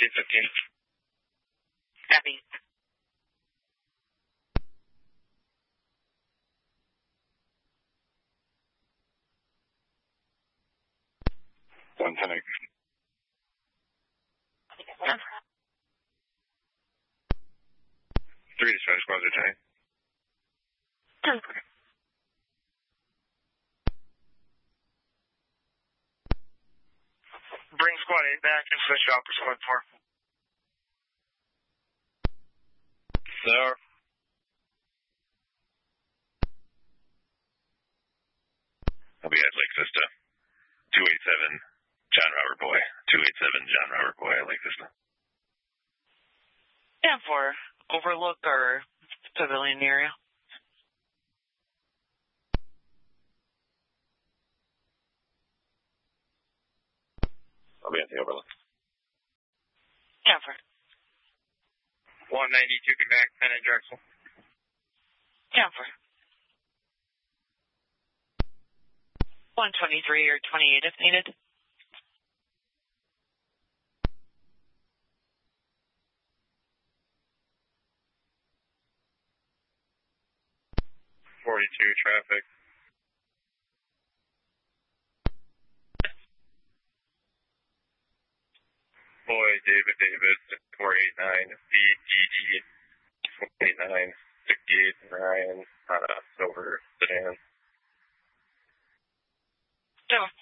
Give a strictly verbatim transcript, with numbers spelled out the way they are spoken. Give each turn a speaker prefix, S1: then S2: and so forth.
S1: two fifteen.
S2: Copy.
S1: one ten eight.
S2: Yeah.
S1: Three dispatch squads are ten. Bring squad eight back and switch out for squad four. Sir. I'll be at Lake Vista. two eighty-seven, John Robert Boy. two eighty-seven, John Robert Boy at Lake Vista.
S2: Yeah, for Overlook or Pavilion area.
S1: I'll be at the Overlook.
S2: Yeah, for
S1: one ninety-two, back, ten at Drexel.
S2: Yeah, for one twenty-three or twenty-eight if needed.
S1: forty-two, traffic. Boy, David, David, four eight nine, B D D, four eight nine, sixty-eight, Ryan, on a silver sedan.
S2: Yeah.